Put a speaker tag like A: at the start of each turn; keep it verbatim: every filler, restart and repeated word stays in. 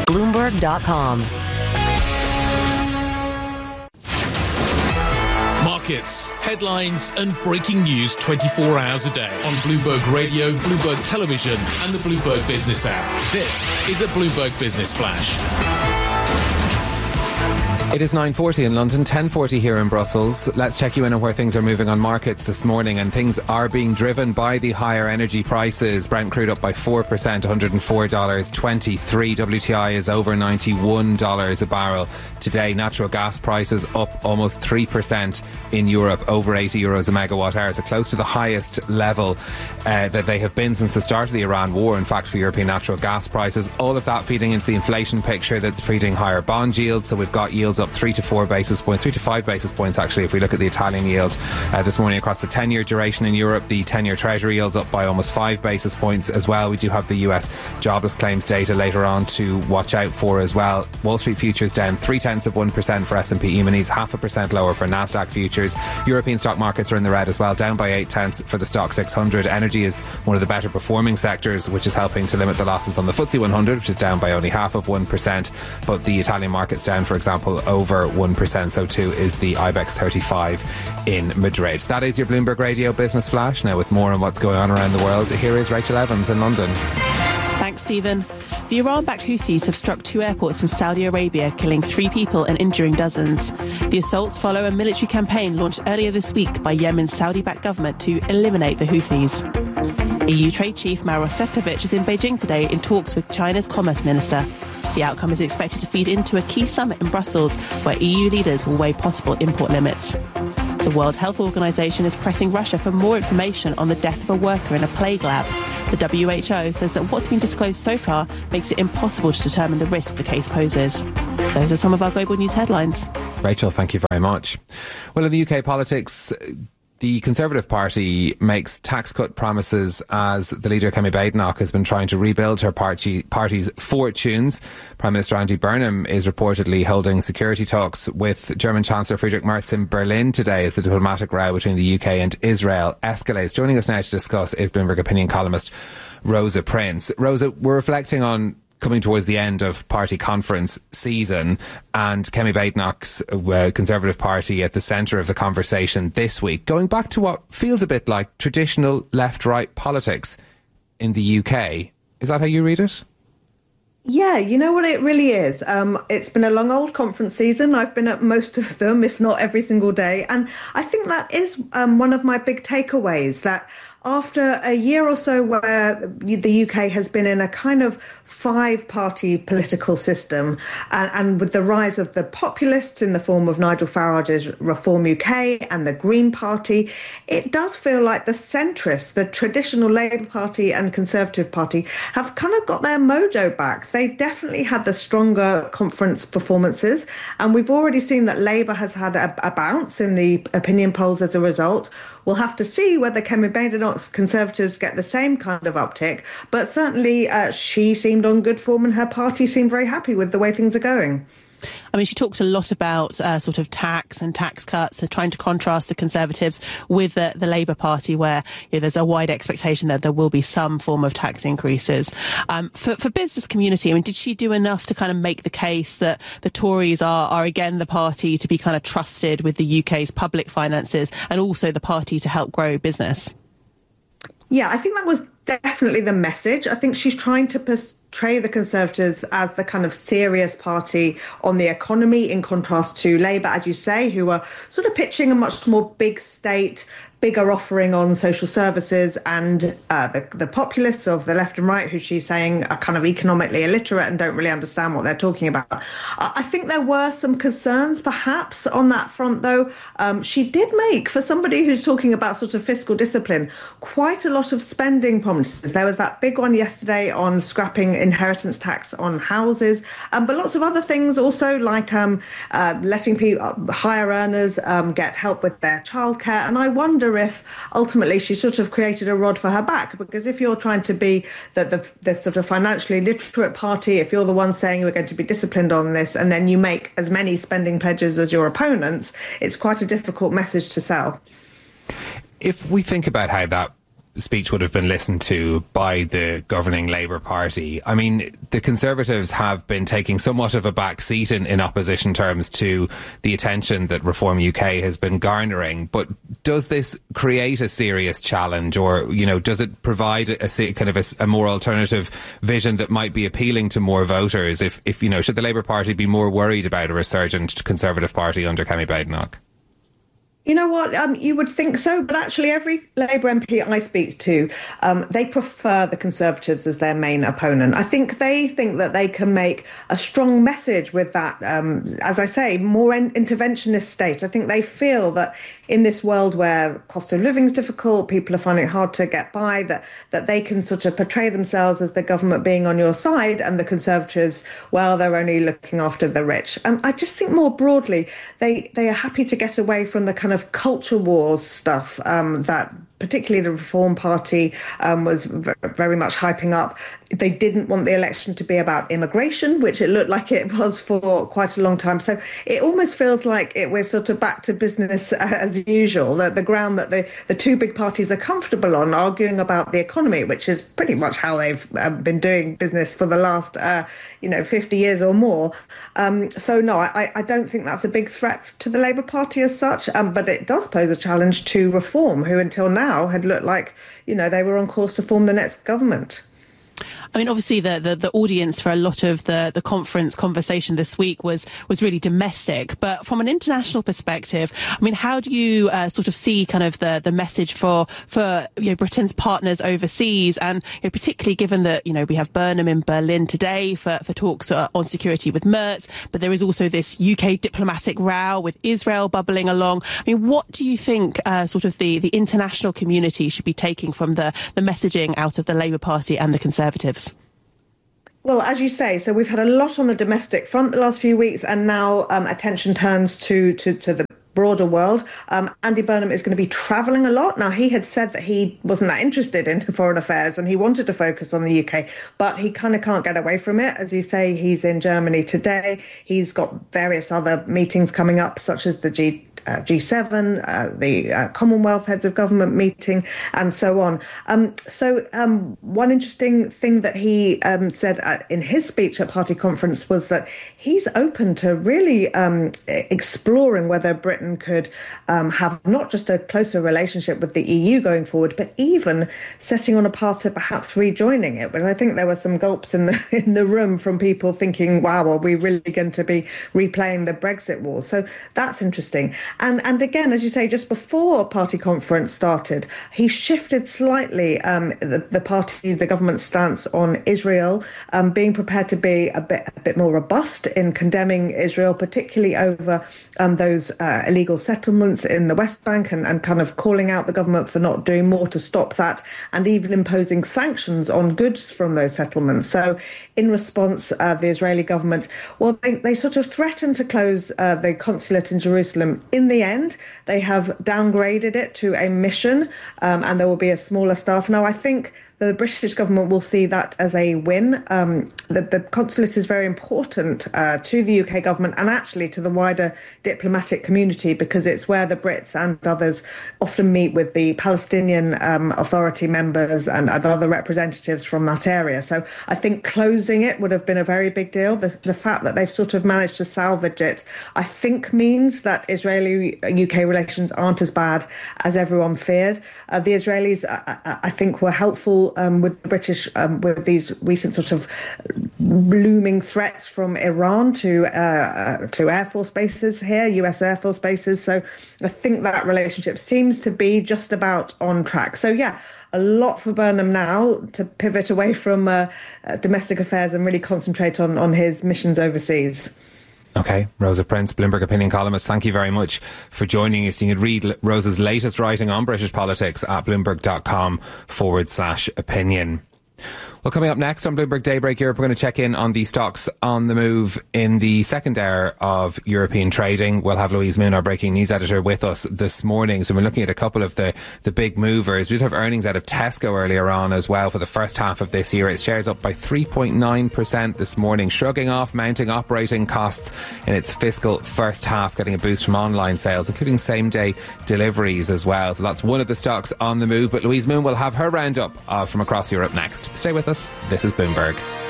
A: Bloomberg dot com.
B: Markets, headlines and breaking news twenty-four hours a day on Bloomberg Radio, Bloomberg Television and the Bloomberg Business app. This is a Bloomberg Business Flash.
C: It is nine forty in London, ten forty here in Brussels. Let's check you in on where things are moving on markets this morning, and things are being driven by the higher energy prices. Brent crude up by four percent, one hundred four dollars twenty-three. W T I is over ninety-one dollars a barrel today. Natural gas prices up almost three percent in Europe, over eighty euros a megawatt hour, so close to the highest level uh, that they have been since the start of the Iran war, in fact, for European natural gas prices. All of that feeding into the inflation picture that's feeding higher bond yields, so we've got yields up three to four basis points, three to five basis points actually, if we look at the Italian yield uh, this morning across the ten-year duration in Europe. The ten-year Treasury yields up by almost five basis points as well. We do have the U S jobless claims data later on to watch out for as well. Wall Street futures down three tenths of one percent for S and P E-minis, half a percent lower for Nasdaq futures. European stock markets are in the red as well, down by eight tenths for the stock six hundred. Energy is one of the better performing sectors, which is helping to limit the losses on the F T S E one hundred, which is down by only half of one percent. But the Italian market's down, for example, over one percent. So too is the IBEX thirty-five in Madrid. That is your Bloomberg Radio Business Flash. Now with more on what's going on around the world, here is Rachel Evans in London.
D: Thanks, Stephen. The Iran-backed Houthis have struck two airports in Saudi Arabia, killing three people and injuring dozens. The assaults follow a military campaign launched earlier this week by Yemen's Saudi-backed government to eliminate the Houthis. E U Trade Chief Maroš Šefčovič is in Beijing today in talks with China's Commerce Minister. The outcome is expected to feed into a key summit in Brussels, where E U leaders will weigh possible import limits. The World Health Organization is pressing Russia for more information on the death of a worker in a plague lab. The W H O says that what's been disclosed so far makes it impossible to determine the risk the case poses. Those are some of our global news headlines.
C: Rachel, thank you very much. Well, in the U K politics, the Conservative Party makes tax cut promises as the leader, Kemi Badenoch, has been trying to rebuild her party, party's fortunes. Prime Minister Andy Burnham is reportedly holding security talks with German Chancellor Friedrich Merz in Berlin today as the diplomatic row between the U K and Israel escalates. Joining us now to discuss is Bloomberg opinion columnist Rosa Prince. Rosa, we're reflecting on coming towards the end of party conference season and Kemi Badenoch's uh, Conservative Party at the centre of the conversation this week, going back to what feels a bit like traditional left-right politics in the U K. Is that how you read it?
E: Yeah, you know what it really is. Um, it's been a long old conference season. I've been at most of them, if not every single day. And I think that is um, one of my big takeaways, that after a year or so where the U K has been in a kind of five-party political system, and, and with the rise of the populists in the form of Nigel Farage's Reform U K and the Green Party, it does feel like the centrists, the traditional Labour Party and Conservative Party, have kind of got their mojo back. They definitely had the stronger conference performances, and we've already seen that Labour has had a, a bounce in the opinion polls as a result. We'll have to see whether Kemi Badenoch's Conservatives get the same kind of uptick, but certainly uh, she seemed on good form and her party seemed very happy with the way things are going.
D: I mean, she talked a lot about uh, sort of tax and tax cuts, so trying to contrast the Conservatives with the, the Labour Party, where you know, there's a wide expectation that there will be some form of tax increases. Um, for, for business community, I mean, did she do enough to kind of make the case that the Tories are, are again the party to be kind of trusted with the U K's public finances and also the party to help grow business?
E: Yeah, I think that was definitely the message. I think she's trying to portray the Conservatives as the kind of serious party on the economy, in contrast to Labour, as you say, who are sort of pitching a much more big state, bigger offering on social services, and uh, the, the populists of the left and right, who she's saying are kind of economically illiterate and don't really understand what they're talking about. I think there were some concerns perhaps on that front, though. Um, she did make, for somebody who's talking about sort of fiscal discipline, quite a lot of spending promises. There was that big one yesterday on scrapping inheritance tax on houses, um, but lots of other things also, like um, uh, letting people, higher earners um, get help with their childcare. And I wonder if ultimately she sort of created a rod for her back, because if you're trying to be the, the, the sort of financially literate party, if you're the one saying we're going to be disciplined on this, and then you make as many spending pledges as your opponents, it's quite a difficult message to sell.
C: If we think about how that speech would have been listened to by the governing Labour Party. I mean, the Conservatives have been taking somewhat of a back seat in, in opposition terms to the attention that Reform U K has been garnering. But does this create a serious challenge, or, you know, does it provide a, a kind of a, a more alternative vision that might be appealing to more voters? If, if you know, should the Labour Party be more worried about a resurgent Conservative Party under Kemi Badenoch?
E: You know what? Um, you would think so, but actually every Labour M P I speak to, um, they prefer the Conservatives as their main opponent. I think they think that they can make a strong message with that, um, as I say, more in- interventionist state. I think they feel that in this world where cost of living is difficult, people are finding it hard to get by, that, that they can sort of portray themselves as the government being on your side, and the Conservatives, well, they're only looking after the rich. And I just think more broadly, they, they are happy to get away from the kind of culture wars stuff um, that particularly the Reform Party um, was v- very much hyping up. They didn't want the election to be about immigration, which it looked like it was for quite a long time. So it almost feels like it, we're sort of back to business as usual, the, the ground that the, the two big parties are comfortable on, arguing about the economy, which is pretty much how they've um, been doing business for the last, uh, you know, fifty years or more. Um, so, no, I, I don't think that's a big threat to the Labour Party as such, um, but it does pose a challenge to Reform, who until now had looked like, you know, they were on course to form the next government.
D: I mean, obviously, the, the, the audience for a lot of the, the conference conversation this week was was really domestic. But from an international perspective, I mean, how do you uh, sort of see kind of the, the message for for you know, Britain's partners overseas, and you know, particularly given that you know we have Burnham in Berlin today for for talks uh, on security with Merz, but there is also this U K diplomatic row with Israel bubbling along. I mean, what do you think uh, sort of the the international community should be taking from the the messaging out of the Labour Party and the Conservatives?
E: Well, as you say, so we've had a lot on the domestic front the last few weeks, and now um, attention turns to, to, to the broader world. Um, Andy Burnham is going to be travelling a lot. Now, he had said that he wasn't that interested in foreign affairs and he wanted to focus on the U K, but he kind of can't get away from it. As you say, he's in Germany today. He's got various other meetings coming up, such as the G Uh, G seven, uh, the uh, Commonwealth Heads of Government meeting, and so on. Um, so um, one interesting thing that he um, said uh, in his speech at party conference was that he's open to really um, exploring whether Britain could um, have not just a closer relationship with the E U going forward, but even setting on a path to perhaps rejoining it. But I think there were some gulps in the in the room from people thinking, wow, are we really going to be replaying the Brexit war? So that's interesting. And and again, as you say, just before party conference started, he shifted slightly um, the, the party, the government's stance on Israel, um, being prepared to be a bit a bit more robust in condemning Israel, particularly over um, those uh, illegal settlements in the West Bank, and, and kind of calling out the government for not doing more to stop that, and even imposing sanctions on goods from those settlements. So in response, uh, the Israeli government, well, they, they sort of threatened to close uh, the consulate in Jerusalem. In the end, they have downgraded it to a mission, um, and there will be a smaller staff. Now, I think the British government will see that as a win. Um, the, the consulate is very important uh, to the U K government and actually to the wider diplomatic community, because it's where the Brits and others often meet with the Palestinian um, Authority members and, and other representatives from that area. So I think closing it would have been a very big deal. The, the fact that they've sort of managed to salvage it, I think, means that Israeli-U K relations aren't as bad as everyone feared. Uh, the Israelis, I, I think, were helpful Um, with the British, um, with these recent sort of looming threats from Iran to uh, uh, to Air Force bases here, U S Air Force bases. So I think that relationship seems to be just about on track. So yeah, a lot for Burnham now to pivot away from uh, uh, domestic affairs and really concentrate on, on his missions overseas.
C: OK, Rosa Prince, Bloomberg opinion columnist, thank you very much for joining us. You can read Rosa's latest writing on British politics at bloomberg.com forward slash opinion. Well, coming up next on Bloomberg Daybreak Europe, we're going to check in on the stocks on the move in the second hour of European trading. We'll have Louise Moon, our breaking news editor, with us this morning. So we're looking at a couple of the, the big movers. We did have earnings out of Tesco earlier on as well for the first half of this year. Its shares up by three point nine percent this morning, shrugging off mounting operating costs in its fiscal first half, getting a boost from online sales, including same-day deliveries as well. So that's one of the stocks on the move. But Louise Moon will have her roundup uh, from across Europe next. Stay with us. This is Bloomberg.